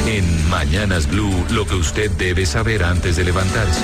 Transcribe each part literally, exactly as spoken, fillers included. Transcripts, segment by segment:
En Mañanas Blue, lo que usted debe saber antes de levantarse.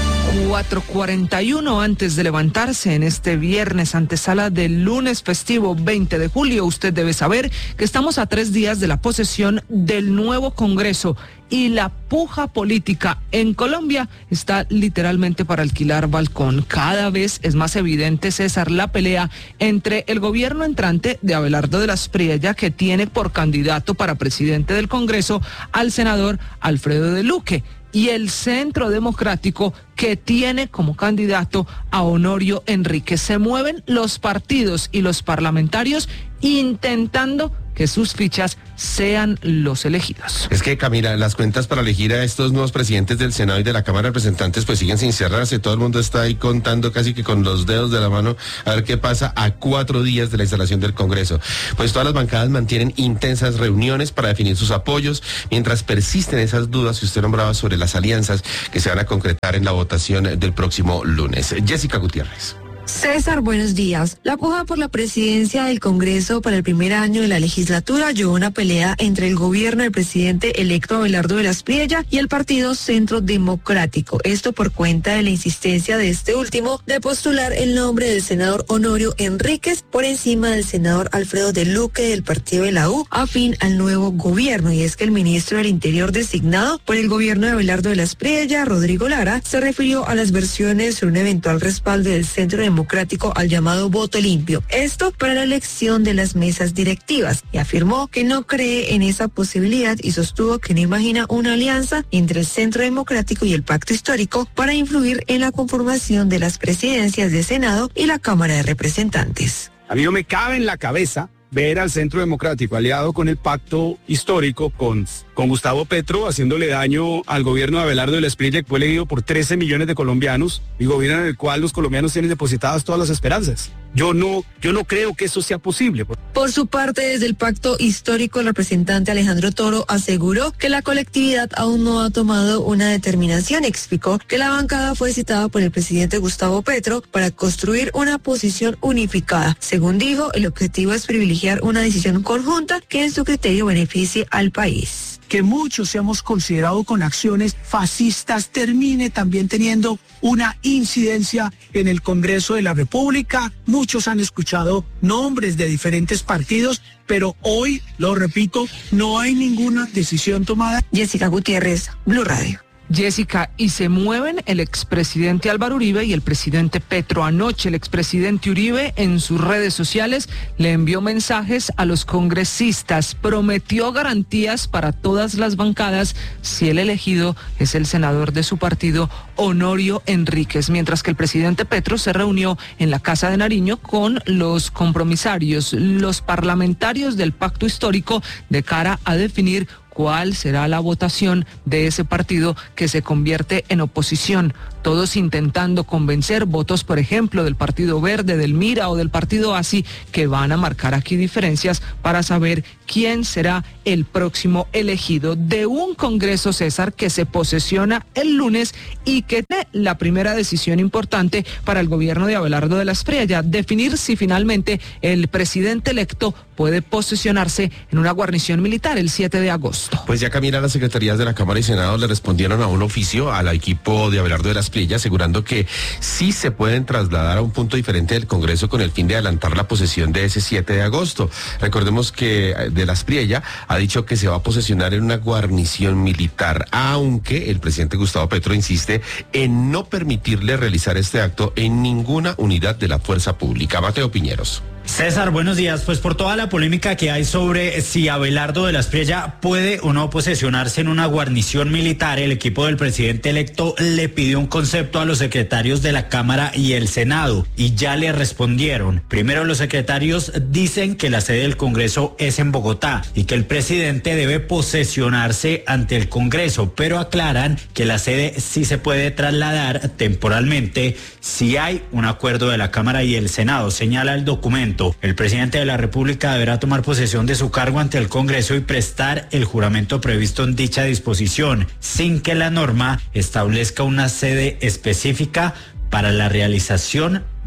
cuatro cuarenta y uno antes de levantarse en este viernes, antesala del lunes festivo veinte de julio. Usted debe saber que estamos a tres días de la posesión del nuevo Congreso y la puja política en Colombia está literalmente para alquilar balcón. Cada vez es más evidente, César, la pelea entre el gobierno entrante de Abelardo de la Espriella, que tiene por candidato para presidente del Congreso al senador Alfredo de Luque, y el Centro Democrático, que tiene como candidato a Honorio Enríquez. Se mueven los partidos y los parlamentarios intentando que sus fichas sean los elegidos. Es que, Camila, las cuentas para elegir a estos nuevos presidentes del Senado y de la Cámara de Representantes pues siguen sin cerrarse. Todo el mundo está ahí contando casi que con los dedos de la mano a ver qué pasa a cuatro días de la instalación del Congreso. Pues todas las bancadas mantienen intensas reuniones para definir sus apoyos, mientras persisten esas dudas que usted nombraba sobre las alianzas que se van a concretar en la votación del próximo lunes. Jessica Gutiérrez. César, buenos días. La puja por la presidencia del Congreso para el primer año de la legislatura llevó una pelea entre el gobierno del presidente electo Abelardo de la Espriella y el partido Centro Democrático. Esto por cuenta de la insistencia de este último de postular el nombre del senador Honorio Enríquez por encima del senador Alfredo de Luque del partido de la U, afín al nuevo gobierno. Y es que el ministro del Interior designado por el gobierno de Abelardo de la Espriella, Rodrigo Lara, se refirió a las versiones sobre un eventual respaldo del Centro Democrático democrático al llamado voto limpio, esto para la elección de las mesas directivas, y afirmó que no cree en esa posibilidad y sostuvo que no imagina una alianza entre el Centro Democrático y el Pacto Histórico para influir en la conformación de las presidencias de Senado y la Cámara de Representantes. A mí no me cabe en la cabeza ver al Centro Democrático aliado con el Pacto Histórico, con, con Gustavo Petro, haciéndole daño al gobierno de Abelardo de la Espriella, que fue elegido por trece millones de colombianos, y gobierno en el cual los colombianos tienen depositadas todas las esperanzas. Yo no, yo no creo que eso sea posible. Por su parte, desde el Pacto Histórico, el representante Alejandro Toro aseguró que la colectividad aún no ha tomado una determinación. Explicó que la bancada fue citada por el presidente Gustavo Petro para construir una posición unificada. Según dijo, el objetivo es privilegiar una decisión conjunta que en su criterio beneficie al país. Que muchos hemos considerado con acciones fascistas termine también teniendo una incidencia en el Congreso de la República. Muchos han escuchado nombres de diferentes partidos, pero hoy, lo repito, no hay ninguna decisión tomada. Jessica Gutiérrez, Blue Radio. Jessica, y se mueven el expresidente Álvaro Uribe y el presidente Petro. Anoche el expresidente Uribe en sus redes sociales le envió mensajes a los congresistas, prometió garantías para todas las bancadas si el elegido es el senador de su partido, Honorio Enríquez, mientras que el presidente Petro se reunió en la Casa de Nariño con los compromisarios, los parlamentarios del Pacto Histórico, de cara a definir cuál será la votación de ese partido que se convierte en oposición. Todos intentando convencer votos, por ejemplo, del Partido Verde, del Mira o del Partido ASI, que van a marcar aquí diferencias para saber quién será el próximo elegido de un Congreso, César, que se posesiona el lunes y que tiene la primera decisión importante para el gobierno de Abelardo de la Espriella, definir si finalmente el presidente electo puede posesionarse en una guarnición militar el siete de agosto. Pues ya, Camila, las secretarías de la Cámara y Senado le respondieron a un oficio al equipo de Abelardo de la Espriella, asegurando que sí se pueden trasladar a un punto diferente del Congreso con el fin de adelantar la posesión de ese siete de agosto. Recordemos que de la Espriella ha dicho que se va a posesionar en una guarnición militar, aunque el presidente Gustavo Petro insiste en no permitirle realizar este acto en ninguna unidad de la fuerza pública. Mateo Piñeros. César, buenos días. Pues por toda la polémica que hay sobre si Abelardo de la Espriella puede o no posesionarse en una guarnición militar, el equipo del presidente electo le pidió un concepto a los secretarios de la Cámara y el Senado y ya le respondieron. Primero, los secretarios dicen que la sede del Congreso es en Bogotá y que el presidente debe posesionarse ante el Congreso, pero aclaran que la sede sí se puede trasladar temporalmente si hay un acuerdo de la Cámara y el Senado, señala el documento. El presidente de la República deberá tomar posesión de su cargo ante el Congreso y prestar el juramento previsto en dicha disposición, sin que la norma establezca una sede específica para la realización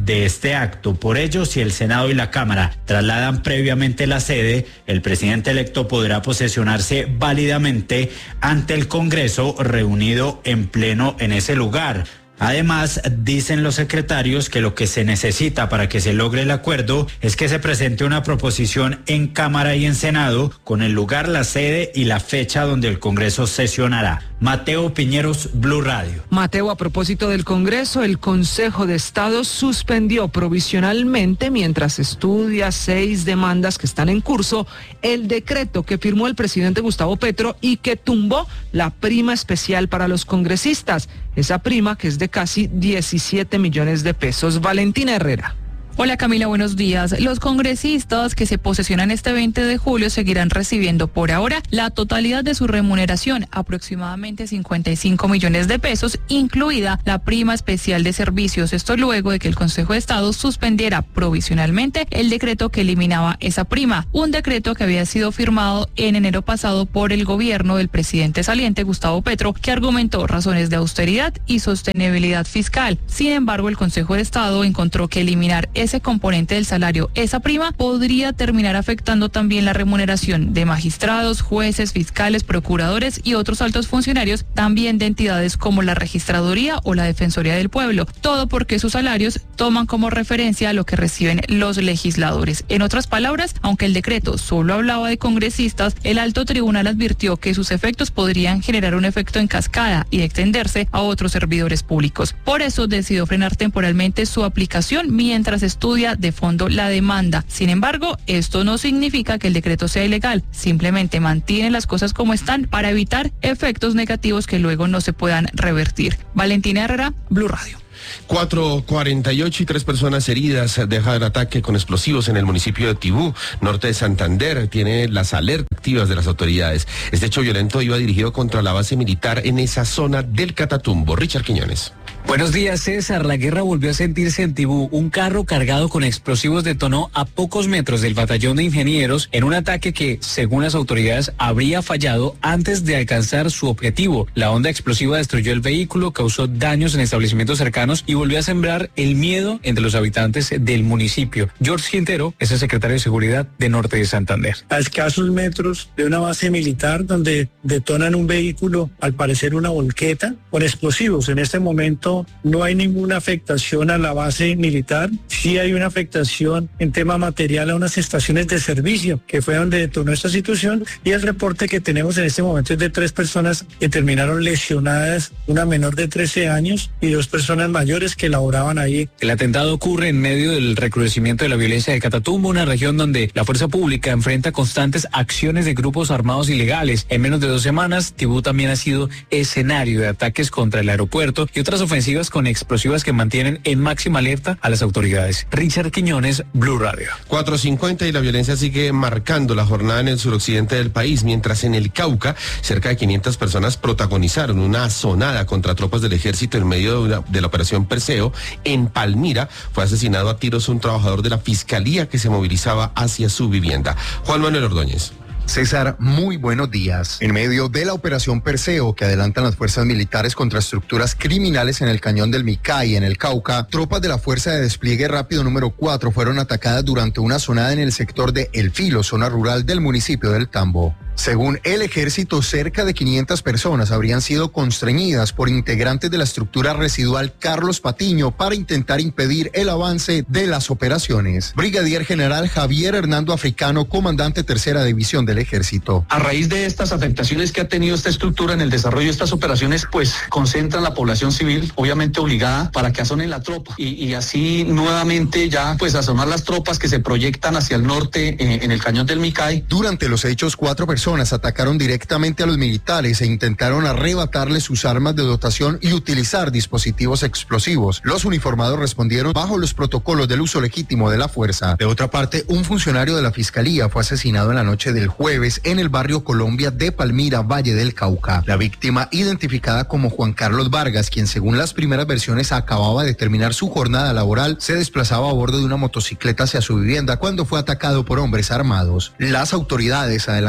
de este acto. Por ello, si el Senado y la Cámara trasladan previamente la sede, el presidente electo podrá posesionarse válidamente ante el Congreso reunido en pleno en ese lugar. Además, dicen los secretarios que lo que se necesita para que se logre el acuerdo es que se presente una proposición en Cámara y en Senado con el lugar, la sede y la fecha donde el Congreso sesionará. Mateo Piñeros, Blue Radio. Mateo, a propósito del Congreso, el Consejo de Estado suspendió provisionalmente, mientras estudia seis demandas que están en curso, el decreto que firmó el presidente Gustavo Petro y que tumbó la prima especial para los congresistas. Esa prima que es de casi diecisiete millones de pesos. Valentina Herrera. Hola Camila, buenos días. Los congresistas que se posesionan este veinte de julio seguirán recibiendo por ahora la totalidad de su remuneración, aproximadamente cincuenta y cinco millones de pesos, incluida la prima especial de servicios. Esto luego de que el Consejo de Estado suspendiera provisionalmente el decreto que eliminaba esa prima, un decreto que había sido firmado en enero pasado por el gobierno del presidente saliente Gustavo Petro, que argumentó razones de austeridad y sostenibilidad fiscal. Sin embargo, el Consejo de Estado encontró que eliminar ese componente del salario, esa prima, podría terminar afectando también la remuneración de magistrados, jueces, fiscales, procuradores y otros altos funcionarios, también de entidades como la Registraduría o la Defensoría del Pueblo. Todo porque sus salarios toman como referencia a lo que reciben los legisladores. En otras palabras, aunque el decreto solo hablaba de congresistas, el alto tribunal advirtió que sus efectos podrían generar un efecto en cascada y extenderse a otros servidores públicos. Por eso decidió frenar temporalmente su aplicación mientras estudia de fondo la demanda. Sin embargo, esto no significa que el decreto sea ilegal, simplemente mantiene las cosas como están para evitar efectos negativos que luego no se puedan revertir. Valentina Herrera, Blue Radio. cuatro cuarenta y ocho y tres personas heridas deja el ataque con explosivos en el municipio de Tibú, norte de Santander. Tiene las alertas activas de las autoridades. Este hecho violento iba dirigido contra la base militar en esa zona del Catatumbo. Richard Quiñones. Buenos días, César. La guerra volvió a sentirse en Tibú. Un carro cargado con explosivos detonó a pocos metros del batallón de ingenieros en un ataque que, según las autoridades, habría fallado antes de alcanzar su objetivo. La onda explosiva destruyó el vehículo, causó daños en establecimientos cercanos y volvió a sembrar el miedo entre los habitantes del municipio. George Quintero es el secretario de Seguridad de Norte de Santander. A escasos metros de una base militar donde detonan un vehículo, al parecer una volqueta, con explosivos. En este momento no hay ninguna afectación a la base militar. Sí hay una afectación en tema material a unas estaciones de servicio, que fue donde detonó esta situación, y el reporte que tenemos en este momento es de tres personas que terminaron lesionadas, una menor de trece años y dos personas mayores que laboraban ahí. El atentado ocurre en medio del recrudecimiento de la violencia de Catatumbo, una región donde la fuerza pública enfrenta constantes acciones de grupos armados ilegales. En menos de dos semanas, Tibú también ha sido escenario de ataques contra el aeropuerto y otras ofensivas con explosivas que mantienen en máxima alerta a las autoridades. Richard Quiñones, Blue Radio. cuatro cincuenta y la violencia sigue marcando la jornada en el suroccidente del país, mientras en el Cauca cerca de quinientas personas protagonizaron una asonada contra tropas del ejército en medio de, una, de la operación Perseo. En Palmira fue asesinado a tiros un trabajador de la fiscalía que se movilizaba hacia su vivienda. Juan Manuel Ordóñez. César, muy buenos días. En medio de la operación Perseo que adelantan las fuerzas militares contra estructuras criminales en el cañón del Micay, en el Cauca, tropas de la Fuerza de Despliegue Rápido número cuatro fueron atacadas durante una zonada en el sector de El Filo, zona rural del municipio del Tambo. Según el ejército, cerca de quinientas personas habrían sido constreñidas por integrantes de la estructura residual Carlos Patiño para intentar impedir el avance de las operaciones. Brigadier General Javier Hernando Africano, comandante tercera división del ejército. A raíz de estas afectaciones que ha tenido esta estructura en el desarrollo de estas operaciones, pues concentran la población civil, obviamente obligada, para que asonen la tropa y, y así nuevamente ya pues asonar las tropas que se proyectan hacia el norte eh, en el cañón del Micay. Durante los hechos, cuatro personas Personas atacaron directamente a los militares e intentaron arrebatarles sus armas de dotación y utilizar dispositivos explosivos. Los uniformados respondieron bajo los protocolos del uso legítimo de la fuerza. De otra parte, un funcionario de la Fiscalía fue asesinado en la noche del jueves en el barrio Colombia de Palmira, Valle del Cauca. La víctima, identificada como Juan Carlos Vargas, quien según las primeras versiones acababa de terminar su jornada laboral, se desplazaba a bordo de una motocicleta hacia su vivienda cuando fue atacado por hombres armados. Las autoridades adelantan las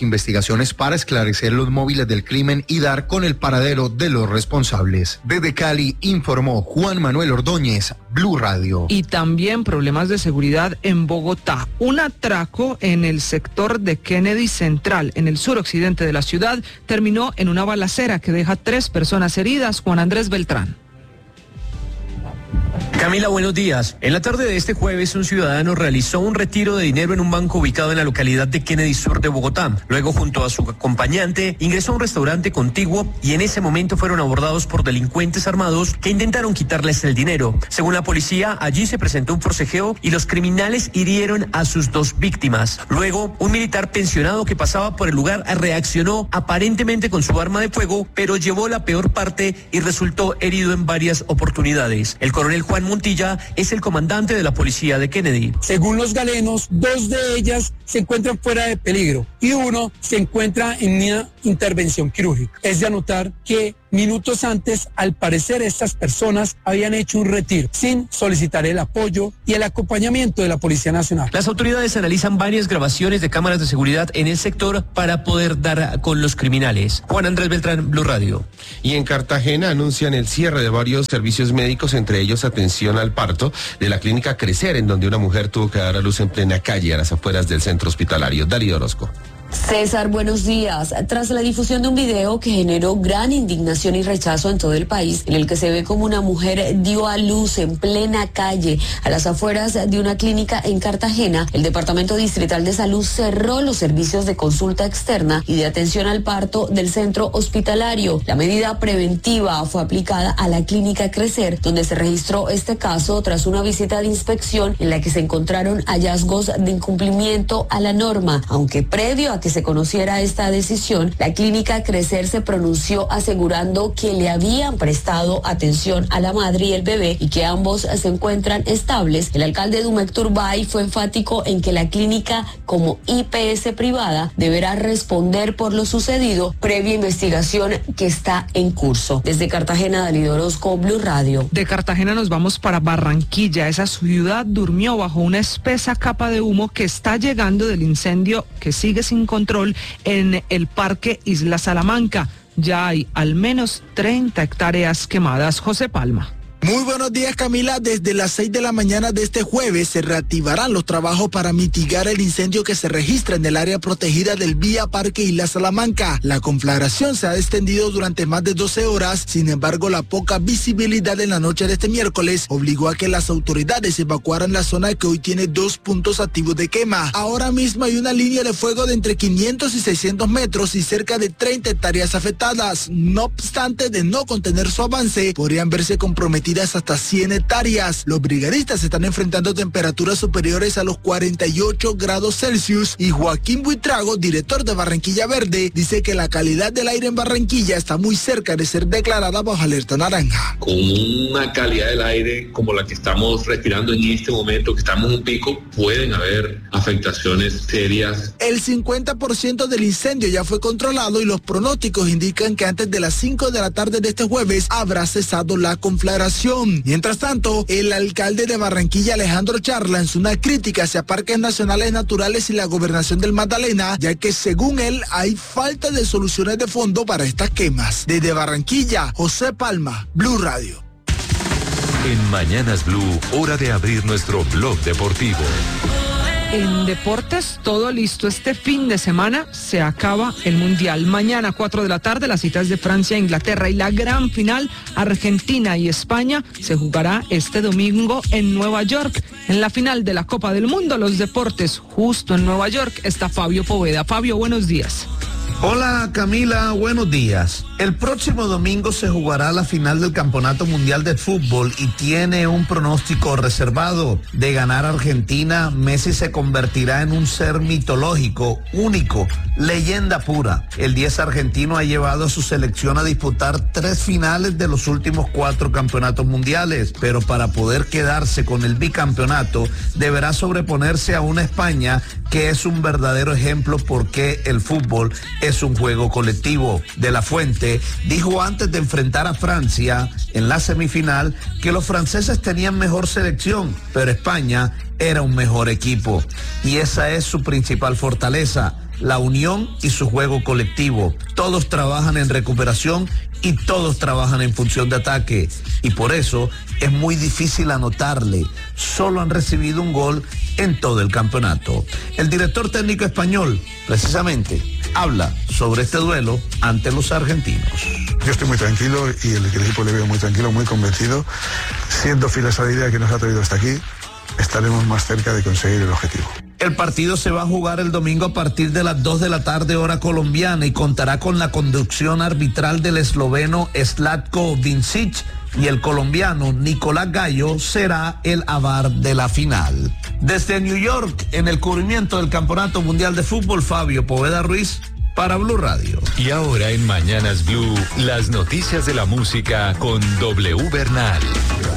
investigaciones para esclarecer los móviles del crimen y dar con el paradero de los responsables. Desde Cali informó Juan Manuel Ordóñez, Blue Radio. Y también problemas de seguridad en Bogotá. Un atraco en el sector de Kennedy Central, en el suroccidente de la ciudad, terminó en una balacera que deja tres personas heridas. Juan Andrés Beltrán. Camila, buenos días. En la tarde de este jueves, un ciudadano realizó un retiro de dinero en un banco ubicado en la localidad de Kennedy Sur de Bogotá. Luego, junto a su acompañante, ingresó a un restaurante contiguo y en ese momento fueron abordados por delincuentes armados que intentaron quitarles el dinero. Según la policía, allí se presentó un forcejeo y los criminales hirieron a sus dos víctimas. Luego, un militar pensionado que pasaba por el lugar reaccionó aparentemente con su arma de fuego, pero llevó la peor parte y resultó herido en varias oportunidades. El coronel Juan Montilla es el comandante de la policía de Kennedy. Según los galenos, dos de ellas se encuentran fuera de peligro y uno se encuentra en una intervención quirúrgica. Es de anotar que minutos antes, al parecer, estas personas habían hecho un retiro sin solicitar el apoyo y el acompañamiento de la Policía Nacional. Las autoridades analizan varias grabaciones de cámaras de seguridad en el sector para poder dar con los criminales. Juan Andrés Beltrán, Blue Radio. Y en Cartagena anuncian el cierre de varios servicios médicos, entre ellos atención al parto de la clínica Crecer, en donde una mujer tuvo que dar a luz en plena calle a las afueras del centro hospitalario. Darío Orozco. César, buenos días. Tras la difusión de un video que generó gran indignación y rechazo en todo el país, en el que se ve como una mujer dio a luz en plena calle a las afueras de una clínica en Cartagena, el Departamento Distrital de Salud cerró los servicios de consulta externa y de atención al parto del centro hospitalario. La medida preventiva fue aplicada a la clínica Crecer, donde se registró este caso tras una visita de inspección en la que se encontraron hallazgos de incumplimiento a la norma, aunque previo a que se conociera esta decisión, la clínica Crecer se pronunció asegurando que le habían prestado atención a la madre y el bebé y que ambos se encuentran estables. El alcalde Dumek Turbay fue enfático en que la clínica, como I P S privada, deberá responder por lo sucedido, previa investigación que está en curso. Desde Cartagena, Dalí Orozco, Blue Radio. De Cartagena nos vamos para Barranquilla. Esa ciudad durmió bajo una espesa capa de humo que está llegando del incendio que sigue sin control en el Parque Isla Salamanca. Ya hay al menos treinta hectáreas quemadas. José Palma. Muy buenos días, Camila. Desde las seis de la mañana de este jueves se reactivarán los trabajos para mitigar el incendio que se registra en el área protegida del Vía Parque Isla Salamanca. La conflagración se ha extendido durante más de doce horas, sin embargo la poca visibilidad en la noche de este miércoles obligó a que las autoridades evacuaran la zona que hoy tiene dos puntos activos de quema. Ahora mismo hay una línea de fuego de entre quinientos y seiscientos metros y cerca de treinta hectáreas afectadas. No obstante, de no contener su avance, podrían verse comprometidas hasta cien hectáreas. Los brigadistas están enfrentando temperaturas superiores a los cuarenta y ocho grados Celsius y Joaquín Buitrago, director de Barranquilla Verde, dice que la calidad del aire en Barranquilla está muy cerca de ser declarada bajo alerta naranja. Con una calidad del aire como la que estamos respirando en este momento, que estamos en un pico, pueden haber afectaciones serias. El cincuenta por ciento del incendio ya fue controlado y los pronósticos indican que antes de las cinco de la tarde de este jueves habrá cesado la conflagración. Mientras tanto, el alcalde de Barranquilla, Alejandro Charla, lanzó una crítica hacia parques nacionales naturales y la gobernación del Magdalena, ya que según él hay falta de soluciones de fondo para estas quemas. Desde Barranquilla, José Palma, Blue Radio. En Mañanas Blue, hora de abrir nuestro blog deportivo. En deportes, todo listo. Este fin de semana se acaba el Mundial. Mañana, cuatro de la tarde, las citas de Francia e Inglaterra y la gran final, Argentina y España, se jugará este domingo en Nueva York. En la final de la Copa del Mundo, los deportes, justo en Nueva York, está Fabio Poveda. Fabio, buenos días. Hola Camila, buenos días. El próximo domingo se jugará la final del Campeonato Mundial de Fútbol y tiene un pronóstico reservado. De ganar Argentina, Messi se convertirá en un ser mitológico, único, leyenda pura. El diez argentino ha llevado a su selección a disputar tres finales de los últimos cuatro campeonatos mundiales, pero para poder quedarse con el bicampeonato deberá sobreponerse a una España que es un verdadero ejemplo porque el fútbol es un juego colectivo. De la Fuente dijo antes de enfrentar a Francia en la semifinal que los franceses tenían mejor selección, pero España era un mejor equipo. Y esa es su principal fortaleza, la unión y su juego colectivo. Todos trabajan en recuperación y todos trabajan en función de ataque. Y por eso es muy difícil anotarle. Solo han recibido un gol en todo el campeonato. El director técnico español, precisamente, habla sobre este duelo ante los argentinos. Yo estoy muy tranquilo y el, el equipo le veo muy tranquilo, muy convencido. Siendo fieles a la idea que nos ha traído hasta aquí, estaremos más cerca de conseguir el objetivo. El partido se va a jugar el domingo a partir de las dos de la tarde hora colombiana y contará con la conducción arbitral del esloveno Slatko Vincic y el colombiano Nicolás Gallo será el A V A R de la final. Desde New York, en el cubrimiento del Campeonato Mundial de Fútbol, Fabio Poveda Ruiz para Blue Radio. Y ahora en Mañanas Blue, las noticias de la música con W Bernal.